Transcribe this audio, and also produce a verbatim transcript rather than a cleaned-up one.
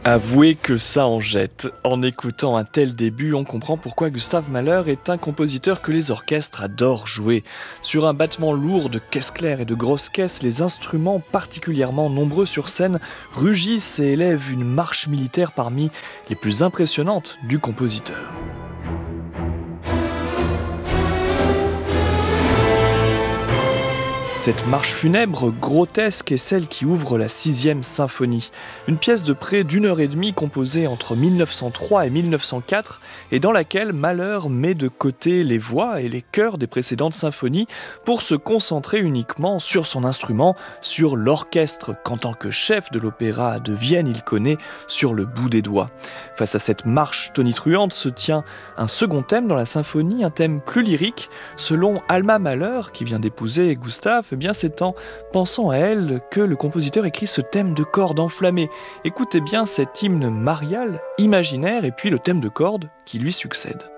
Avouez que ça en jette. En écoutant un tel début, on comprend pourquoi Gustav Mahler est un compositeur que les orchestres adorent jouer. Sur un battement lourd de caisses claires et de grosses caisses, les instruments particulièrement nombreux sur scène rugissent et élèvent une marche militaire parmi les plus impressionnantes du compositeur. Cette marche funèbre grotesque est celle qui ouvre la sixième symphonie, une pièce de près d'une heure et demie composée entre mille neuf cent trois et mille neuf cent quatre et dans laquelle Mahler met de côté les voix et les chœurs des précédentes symphonies pour se concentrer uniquement sur son instrument, sur l'orchestre qu'en tant que chef de l'opéra de Vienne il connaît sur le bout des doigts. Face à cette marche tonitruante se tient un second thème dans la symphonie, un thème plus lyrique. Selon Alma Mahler, qui vient d'épouser Gustave, eh bien c'est en pensant à elle que le compositeur écrit ce thème de cordes enflammées. Écoutez bien cet hymne marial, imaginaire, et puis le thème de cordes qui lui succède.